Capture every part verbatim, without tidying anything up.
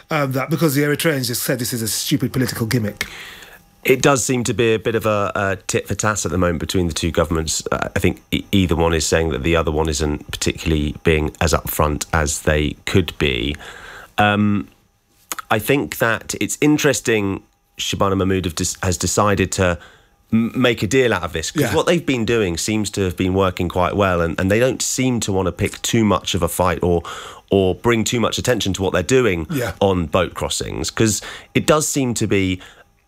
um, that because the Eritreans just said this is a stupid political gimmick. It does seem to be a bit of a, a tit for tat at the moment between the two governments. Uh, I think e- either one is saying that the other one isn't particularly being as upfront as they could be. Um, I think that it's interesting Shabana Mahmood have des- has decided to m- make a deal out of this, because Yeah. what they've been doing seems to have been working quite well, and, and they don't seem to want to pick too much of a fight or or bring too much attention to what they're doing Yeah. on boat crossings, because it does seem to be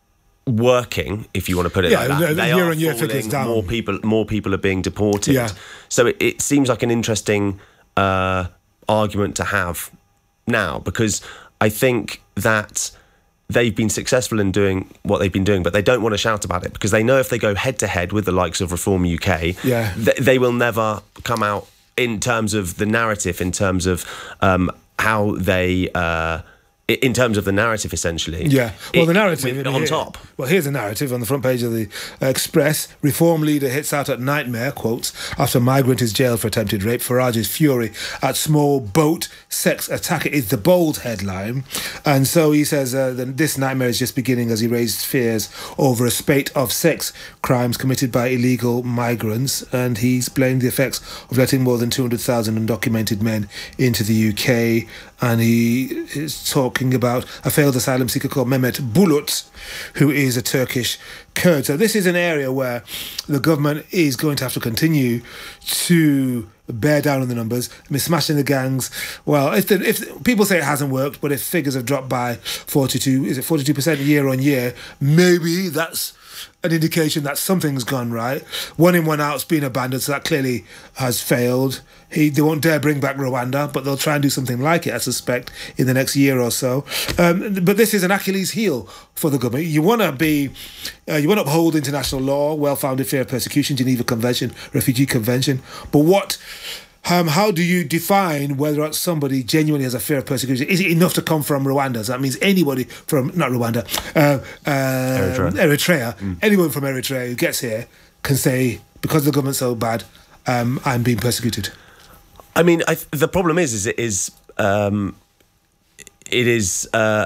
working, if you want to put it Yeah, like that. the- the They year are on year falling, figures down. more people more people are being deported. Yeah. So it, it seems like an interesting uh, argument to have now, because I think that they've been successful in doing what they've been doing, but they don't want to shout about it, because they know if they go head to head with the likes of Reform U K, Yeah. th- they will never come out in terms of the narrative, in terms of um, how they, uh, i- in terms of the narrative, essentially. Yeah, well, It- the narrative with- here- on top. Well, here's a narrative on the front page of the uh, Express. Reform leader hits out at nightmare, quotes, after migrant is jailed for attempted rape. Farage's fury at small boat sex attacker is the bold headline. And so he says uh, that this nightmare is just beginning as he raised fears over a spate of sex crimes committed by illegal migrants. And he's blamed the effects of letting more than two hundred thousand undocumented men into the U K. And he is talking about a failed asylum seeker called Mehmet Bulut, who is a Turkish Kurd. So this is an area where the government is going to have to continue to bear down on the numbers. I mean, smashing the gangs. Well, if the, if people say it hasn't worked, but if figures have dropped by forty-two, is it forty-two percent year on year, maybe that's an indication that something's gone right. One in, one out's been abandoned, so that clearly has failed. He, they won't dare bring back Rwanda, but they'll try and do something like it, I suspect, in the next year or so. Um, but this is an Achilles heel for the government. You want to be, uh, you want to uphold international law, well-founded fear of persecution, Geneva Convention, Refugee Convention. But what, um, how do you define whether or not somebody genuinely has a fear of persecution? Is it enough to come from Rwanda? So that means anybody from, not Rwanda, uh, uh, Eritrea. Eritrea, mm. anyone from Eritrea who gets here can say, because the government's so bad, um, I'm being persecuted. I mean, I th- the problem is, is it is, um, it is, uh,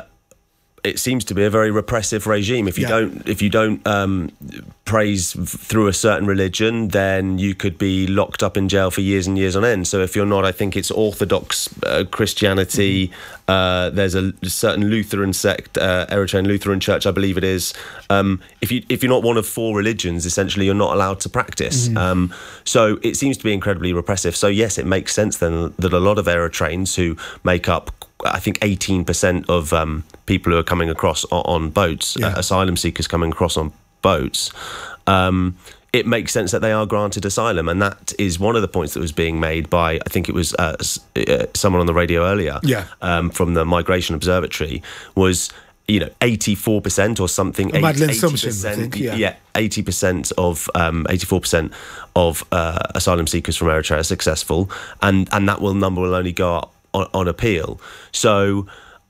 it seems to be a very repressive regime. If you Yeah. don't, if you don't um, praise v- through a certain religion, then you could be locked up in jail for years and years on end. So if you're not, I think it's Orthodox uh, Christianity. Mm-hmm. Uh, there's a certain Lutheran sect, uh, Eritrean Lutheran Church, I believe it is. Um, if you if you're not one of four religions, essentially you're not allowed to practice. Mm-hmm. Um, so it seems to be incredibly repressive. So yes, it makes sense then that a lot of Eritreans, who make up, I think, eighteen percent of um, people who are coming across on, on boats, Yeah. uh, asylum seekers coming across on boats, um, it makes sense that they are granted asylum. And that is one of the points that was being made by, I think it was uh, s- uh, someone on the radio earlier, Yeah. um, from the Migration Observatory, was, you know, eighty-four percent or something. Madeleine eighty Sumption, I percent, think, yeah. eighty percent of, um, eighty-four percent of uh, asylum seekers from Eritrea are successful. And, and that will number will only go up on, on appeal. So,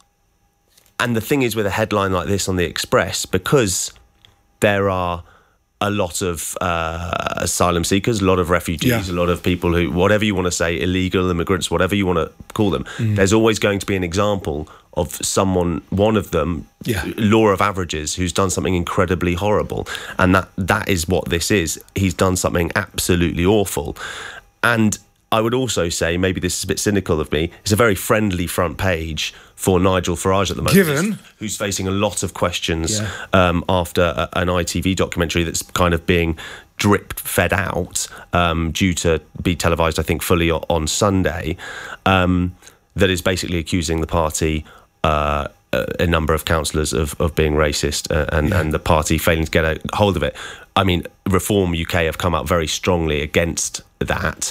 and the thing is, with a headline like this on the Express, because there are a lot of uh, asylum seekers, a lot of refugees, Yeah. a lot of people who, whatever you want to say, illegal immigrants, whatever you want to call them, Mm. there's always going to be an example of someone, one of them, Yeah. law of averages, who's done something incredibly horrible. And that that is what this is. He's done something absolutely awful. And I would also say, maybe this is a bit cynical of me, it's a very friendly front page for Nigel Farage at the moment, Given. who's, who's facing a lot of questions Yeah. um, after a, an I T V documentary that's kind of being dripped, fed out, um, due to be televised, I think, fully o- on Sunday, um, that is basically accusing the party, uh, a, a number of councillors of, of being racist, uh, and, Yeah. and the party failing to get a hold of it. I mean, Reform U K have come out very strongly against that.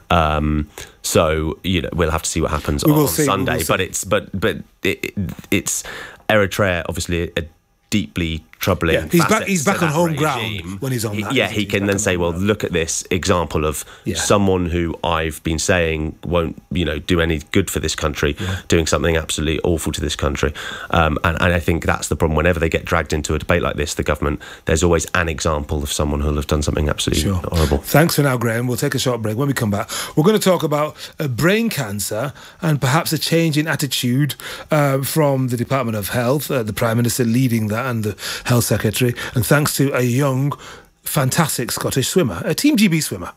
Um, so, you know, we'll have to see what happens We on, will on see, we Sunday. will see. But it's but but it, it, it's Eritrea, obviously a deeply troubling. Yeah, he's back. facets He's back to on that home regime, ground when he's on he- that. Yeah, isn't he He's can back then on say, home "Well, ground. look at this example of Yeah. someone who I've been saying won't, you know, do any good for this country, Yeah. doing something absolutely awful to this country." Um, and, and I think that's the problem. Whenever they get dragged into a debate like this, the government, there's always an example of someone who'll have done something absolutely Sure. horrible. Thanks for now, Graham. We'll take a short break. When we come back, we're going to talk about uh, brain cancer and perhaps a change in attitude uh, from the Department of Health, uh, the Prime Minister leading that, and the Health Secretary, and thanks to a young, fantastic Scottish swimmer, a Team G B swimmer.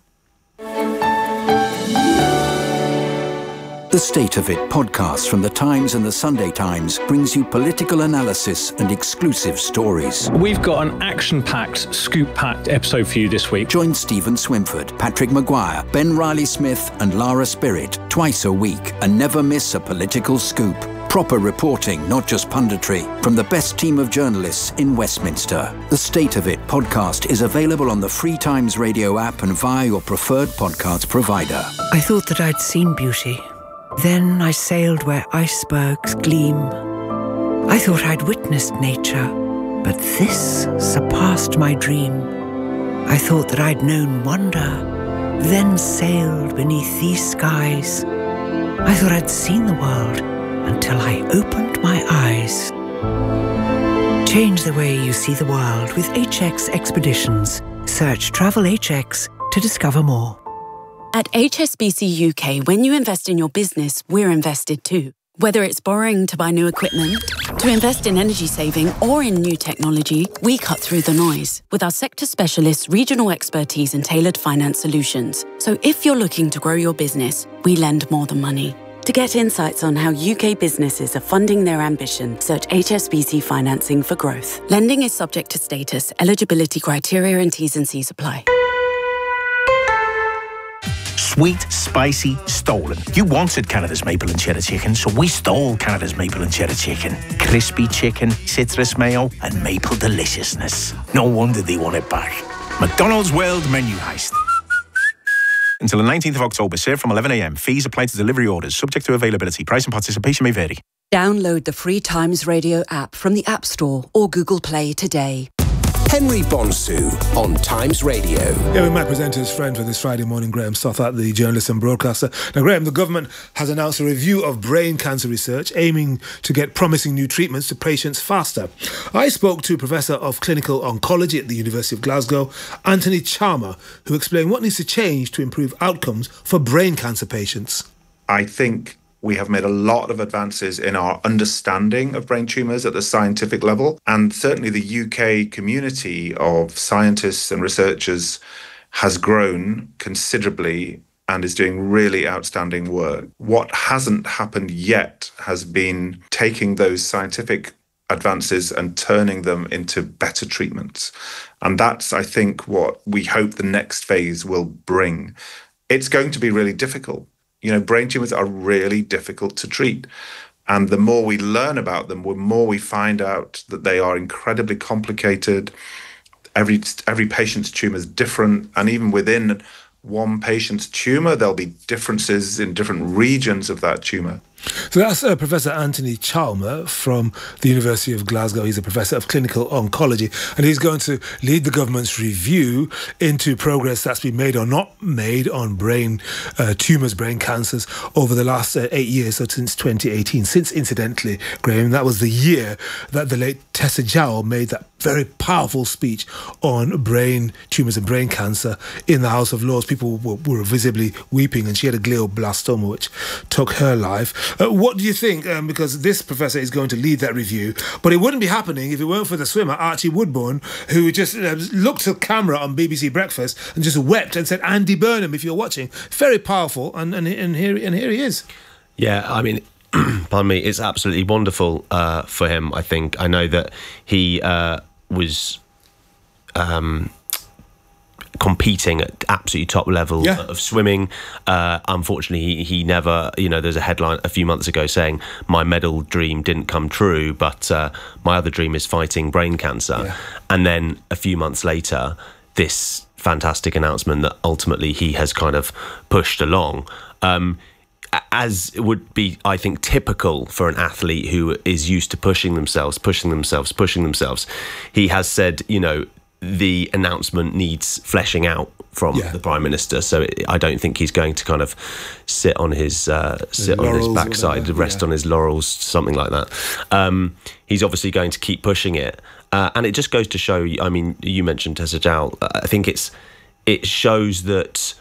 The State of It podcast from The Times and The Sunday Times brings you political analysis and exclusive stories. We've got an action-packed, scoop-packed episode for you this week. Join Stephen Swinford, Patrick Maguire, Ben Riley-Smith and Lara Spirit twice a week and never miss a political scoop. Proper reporting, not just punditry, from the best team of journalists in Westminster. The State of It podcast is available on the Free Times Radio app and via your preferred podcast provider. I thought that I'd seen beauty. Then I sailed where icebergs gleam. I thought I'd witnessed nature, but this surpassed my dream. I thought that I'd known wonder, then sailed beneath these skies. I thought I'd seen the world until I opened my eyes. Change the way you see the world with H X Expeditions. Search Travel H X to discover more. At H S B C U K, when you invest in your business, we're invested too. Whether it's borrowing to buy new equipment, to invest in energy saving, or in new technology, we cut through the noise with our sector specialists, regional expertise, and tailored finance solutions. So if you're looking to grow your business, we lend more than money. To get insights on how U K businesses are funding their ambition, search H S B C Financing for Growth. Lending is subject to status, eligibility criteria and T's and C's apply. Sweet, spicy, stolen. You wanted Canada's maple and cheddar chicken, so we stole Canada's maple and cheddar chicken. Crispy chicken, citrus mayo, and maple deliciousness. No wonder they want it back. McDonald's World Menu Heist. Until the nineteenth of October, served from eleven a.m. Fees apply to delivery orders, subject to availability. Price and participation may vary. Download the Free Times Radio app from the App Store or Google Play today. Henry Bonsu on Times Radio. Yeah, we might present his friend for this Friday morning, Graham Stothart, the journalist and broadcaster. Now, Graham, the government has announced a review of brain cancer research aiming to get promising new treatments to patients faster. I spoke to Professor of Clinical Oncology at the University of Glasgow, Anthony Chalmer, who explained what needs to change to improve outcomes for brain cancer patients. I think we have made a lot of advances in our understanding of brain tumours at the scientific level, and certainly the U K community of scientists and researchers has grown considerably and is doing really outstanding work. What hasn't happened yet has been taking those scientific advances and turning them into better treatments. And that's, I think, what we hope the next phase will bring. It's going to be really difficult. You know, brain tumours are really difficult to treat. And the more we learn about them, the more we find out that they are incredibly complicated. Every every patient's tumour is different. And even within one patient's tumour, there'll be differences in different regions of that tumour. So that's uh, Professor Anthony Chalmer from the University of Glasgow. He's a professor of clinical oncology, and he's going to lead the government's review into progress that's been made or not made on brain uh, tumours, brain cancers over the last uh, eight years, so since twenty eighteen. Since, incidentally, Graham, that was the year that the late Tessa Jowell made that very powerful speech on brain tumours and brain cancer in the House of Lords. People were, were visibly weeping, and she had a glioblastoma which took her life. Uh, what do you think? Um, because this professor is going to lead that review, but it wouldn't be happening if it weren't for the swimmer, Archie Woodburn, who just uh, looked to camera on B B C Breakfast and just wept and said, "Andy Burnham, if you're watching." Very powerful, and, and, and, here, and here he is. Yeah, I mean, pardon me, it's absolutely wonderful uh, for him, I think. I know that he uh, was Um, competing at absolutely top level yeah. of swimming. Uh, unfortunately, he, he never, you know, there's a headline a few months ago saying, my medal dream didn't come true, but uh, my other dream is fighting brain cancer. Yeah. And then a few months later, this fantastic announcement that ultimately he has kind of pushed along. Um, as would be, I think, typical for an athlete who is used to pushing themselves, pushing themselves, pushing themselves, he has said, you know, the announcement needs fleshing out from yeah. the Prime Minister. So it, I don't think he's going to kind of sit on his uh, sit on his backside, rest yeah. on his laurels, something like that. Um, he's obviously going to keep pushing it, uh, and it just goes to show. I mean, you mentioned Tessa Jowell. I think it's it shows that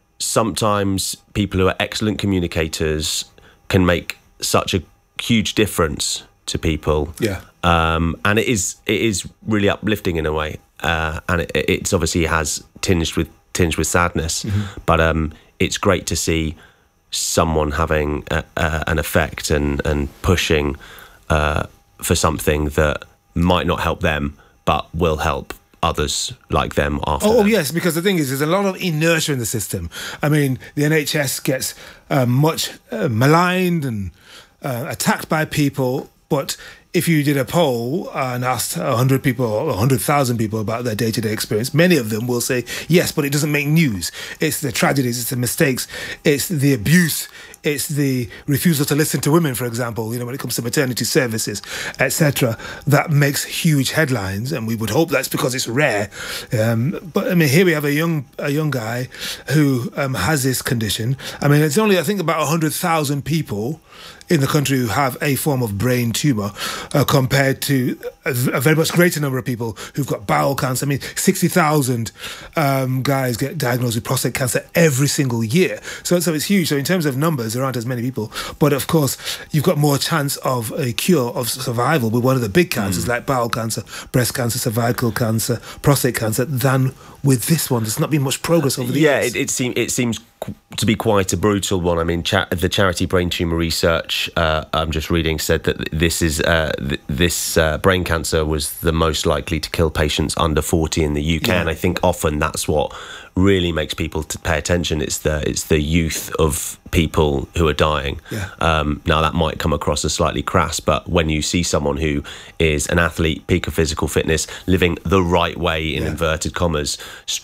sometimes people who are excellent communicators can make such a huge difference to people. Yeah. Um, and it is it is really uplifting in a way. Uh, and it, it's obviously has tinged with tinged with sadness, mm-hmm. but um, it's great to see someone having a, a, an effect and and pushing uh, for something that might not help them, but will help others like them after. Oh, them. yes, because the thing is, there's a lot of inertia in the system. I mean, the N H S gets uh, much uh, maligned and uh, attacked by people, but if you did a poll and asked one hundred people or one hundred thousand people about their day-to-day experience, many of them will say, yes, but it doesn't make news. It's the tragedies, it's the mistakes, it's the abuse, it's the refusal to listen to women, for example, you know, when it comes to maternity services, et cetera, that makes huge headlines, and we would hope that's because it's rare. Um, but, I mean, here we have a young a young guy who um, has this condition. I mean, it's only, I think, about one hundred thousand people in the country who have a form of brain tumour, uh, compared to a, a very much greater number of people who've got bowel cancer. I mean, sixty thousand um, guys get diagnosed with prostate cancer every single year. So, so it's huge. So in terms of numbers, there aren't as many people. But of course, you've got more chance of a cure, of survival with one of the big cancers mm. like bowel cancer, breast cancer, cervical cancer, prostate cancer, than with this one. There's not been much progress over the yeah, years. Yeah, it, it, seem, it seems to be quite a brutal one. I mean, cha- the charity Brain Tumour Research, uh, I'm just reading, said that this is uh, th- this uh, brain cancer was the most likely to kill patients under forty in the U K, yeah. and I think often that's what really makes people to pay attention. It's the it's the youth of people who are dying. Yeah. Um, now that might come across as slightly crass, but when you see someone who is an athlete, peak of physical fitness, living the right way in yeah. inverted commas, st-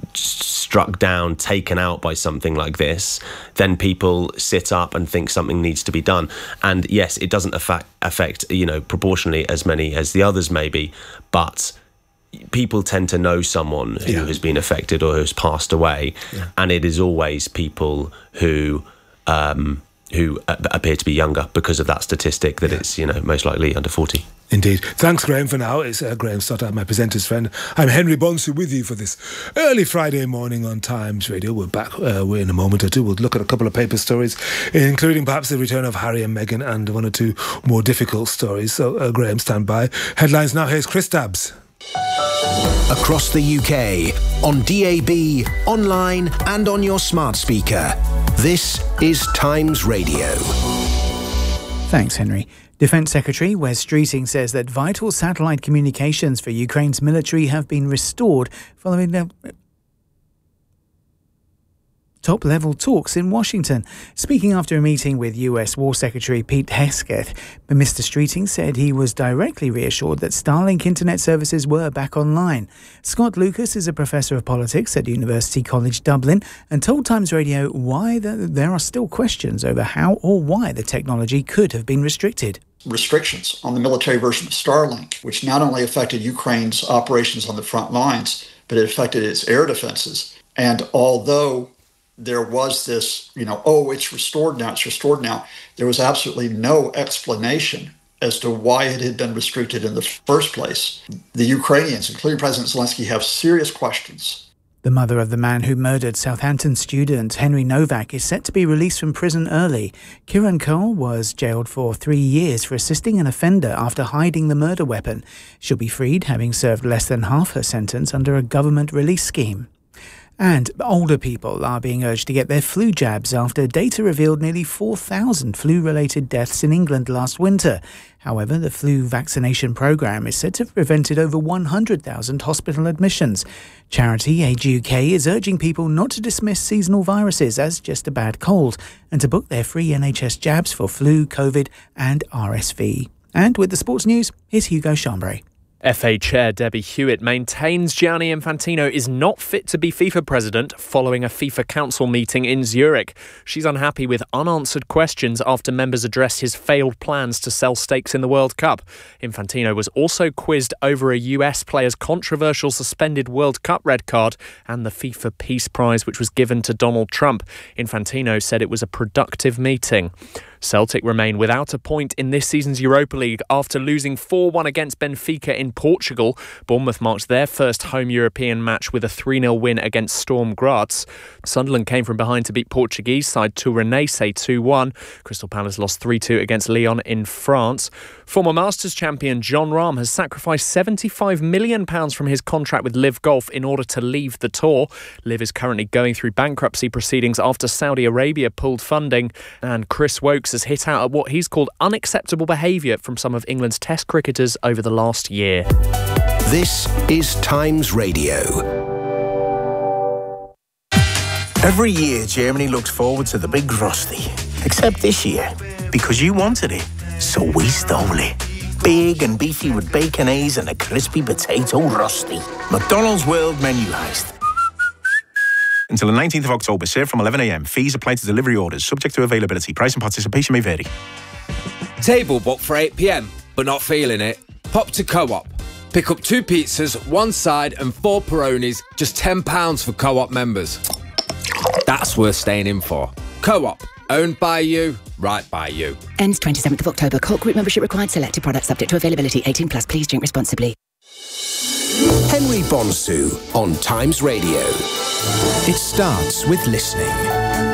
struck down, taken out by something like this, then people sit up and think something needs to be done. And yes, it doesn't affect affect you know proportionally as many as the others maybe, but people tend to know someone who yeah. has been affected or who's passed away, yeah. and it is always people who um, who appear to be younger because of that statistic that yeah. it's you know most likely under forty. Indeed. Thanks, Graham, for now. It's uh, Graham Stoddart, my presenter's friend. I'm Henry Bonsu with you for this early Friday morning on Times Radio. We're back uh, we're in a moment or two. We'll look at a couple of paper stories, including perhaps the return of Harry and Meghan and one or two more difficult stories. So, uh, Graham, stand by. Headlines now. Here's Chris Dabbs. Across the U K, on D A B, online and on your smart speaker. This is Times Radio. Thanks, Henry. Defence Secretary Wes Streeting says that vital satellite communications for Ukraine's military have been restored following the top-level talks in Washington. Speaking after a meeting with U S War Secretary Pete Hegseth, Mister Streeting said he was directly reassured that Starlink internet services were back online. Scott Lucas is a professor of politics at University College Dublin and told Times Radio why the, there are still questions over how or why the technology could have been restricted. Restrictions on the military version of Starlink, which not only affected Ukraine's operations on the front lines, but it affected its air defenses. And although there was this, you know, oh, it's restored now, it's restored now, there was absolutely no explanation as to why it had been restricted in the first place. The Ukrainians, including President Zelensky, have serious questions. The mother of the man who murdered Southampton student Henry Novak is set to be released from prison early. Kiran Kaur was jailed for three years for assisting an offender after hiding the murder weapon. She'll be freed, having served less than half her sentence under a government release scheme. And older people are being urged to get their flu jabs after data revealed nearly four thousand flu-related deaths in England last winter. However, the flu vaccination programme is said to have prevented over one hundred thousand hospital admissions. Charity Age U K is urging people not to dismiss seasonal viruses as just a bad cold and to book their free N H S jabs for flu, COVID and R S V. And with the sports news, here's Hugo Chambray. F A Chair Debbie Hewitt maintains Gianni Infantino is not fit to be FIFA president following a FIFA Council meeting in Zurich. She's unhappy with unanswered questions after members addressed his failed plans to sell stakes in the World Cup. Infantino was also quizzed over a U S player's controversial suspended World Cup red card and the FIFA Peace Prize, which was given to Donald Trump. Infantino said it was a productive meeting. Celtic remain without a point in this season's Europa League after losing four one against Benfica in Portugal. Bournemouth marked their first home European match with a three nil win against Storm Graz. Sunderland came from behind to beat Portuguese side Tournaise two one. Crystal Palace lost three two against Lyon in France. Former Masters champion Jon Rahm has sacrificed seventy-five million pounds from his contract with Liv Golf in order to leave the tour. Liv is currently going through bankruptcy proceedings after Saudi Arabia pulled funding, and Chris Woakes has hit out at what he's called unacceptable behaviour from some of England's Test cricketers over the last year. This is Times Radio. Every year, Germany looks forward to the big Rusty. Except this year, because you wanted it, so we stole it. Big and beefy with bacon A's and a crispy potato Rusty. McDonald's World Menu Heist. Until the nineteenth of October, served from eleven a m. Fees apply to delivery orders, subject to availability. Price and participation may vary. Table booked for eight p m, but not feeling it? Pop to Co-op. Pick up two pizzas, one side and four Peronis, just ten pounds for Co-op members. That's worth staying in for. Co-op, owned by you, right by you. Ends twenty-seventh of October. Co-op group membership required. Selected products subject to availability. eighteen plus. Please drink responsibly. Henry Bonsu on Times Radio. It starts with listening.